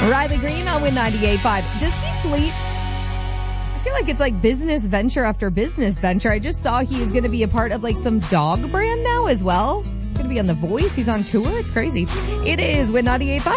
Riley Green on Win 98.5. Does he sleep? I feel like it's like business venture after business venture. I just saw he is going to be a part of like some dog brand now as well. Going to be on The Voice. He's on tour. It's crazy. It is Win 98.5.